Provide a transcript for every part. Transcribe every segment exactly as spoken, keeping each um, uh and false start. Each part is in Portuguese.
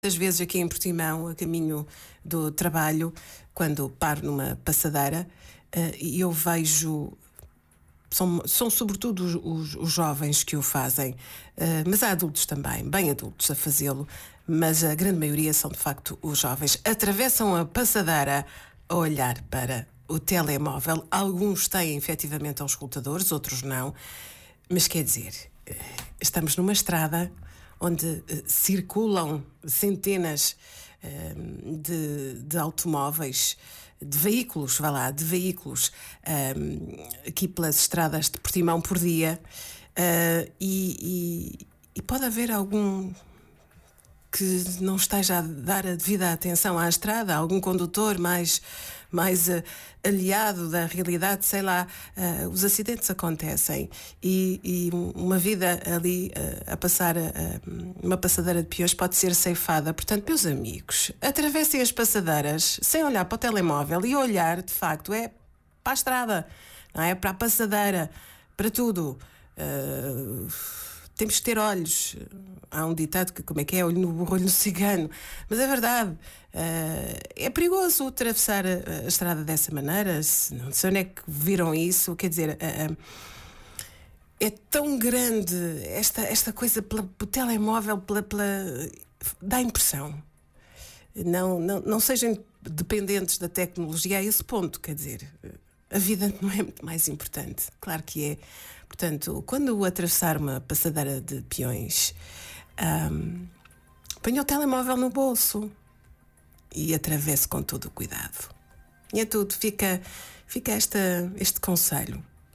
Às vezes aqui em Portimão, a caminho do trabalho, quando paro numa passadeira, e eu vejo, são, são sobretudo os, os, os jovens que o fazem, mas há adultos também, bem adultos a fazê-lo, mas a grande maioria são de facto os jovens. Atravessam a passadeira a olhar para o telemóvel. Alguns têm efetivamente auscultadores, outros não, mas quer dizer, estamos numa estrada onde uh, circulam centenas uh, de, de automóveis, de veículos, vá lá, de veículos um, aqui pelas estradas de Portimão por dia, uh, e, e, e pode haver algum que não esteja a dar a devida atenção à estrada, algum condutor mais, mais uh, aliado da realidade, sei lá, uh, os acidentes acontecem e, e uma vida ali uh, a passar uh, uma passadeira de peões pode ser ceifada. Portanto, meus amigos, atravessem as passadeiras sem olhar para o telemóvel e olhar, de facto, é para a estrada, não é? Para a passadeira, para tudo. Uh, Temos que ter olhos. Há um ditado que, como é que é? Olho no burro, olho no cigano. Mas é verdade. Uh, é perigoso atravessar a, a estrada dessa maneira. Se, não sei onde é que viram isso. Quer dizer, uh, uh, é tão grande esta, esta coisa pela, pelo telemóvel, pela, pela, dá impressão. Não, não, não sejam dependentes da tecnologia a esse ponto. Quer dizer, a vida não é muito mais importante. Claro que é. Portanto, quando atravessar uma passadeira de peões, um, ponha o telemóvel no bolso e atravesse com todo o cuidado. E é tudo. Fica, fica esta, este conselho.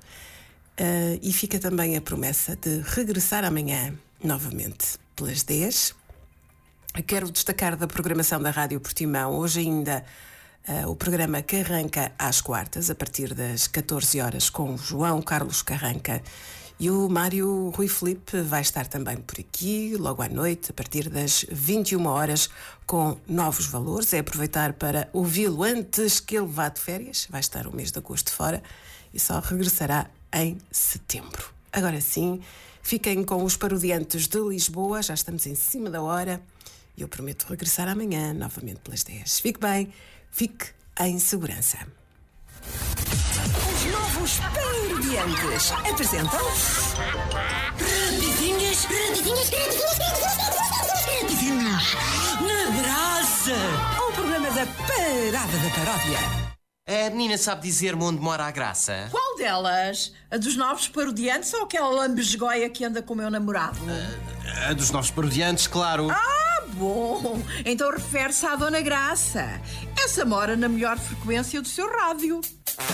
Uh, e fica também a promessa de regressar amanhã, novamente, pelas dez. Quero destacar da programação da Rádio Portimão, hoje ainda, Uh, o programa que arranca às quartas, a partir das catorze horas, com o João Carlos Carranca. E o Mário Rui Filipe vai estar também por aqui, logo à noite, a partir das vinte e uma horas, com novos valores. É aproveitar para ouvi-lo antes que ele vá de férias. Vai estar o mês de agosto fora e só regressará em setembro. Agora sim, fiquem com os Parodiantes de Lisboa, já estamos em cima da hora. E eu prometo regressar amanhã, novamente pelas dez. Fique bem. Fique em segurança. Os novos Parodiantes apresentam Rapidinhas, rapidinhas, rapidinhas na brasa. O programa da Parada da Paródia. A menina sabe dizer-me onde mora a graça? Qual delas? A dos novos parodiantes ou aquela lambesgoia que anda com o meu namorado? A, a dos novos parodiantes, claro. Ah, bom! Então refere-se à Dona Graça. Essa mora na melhor frequência do seu rádio.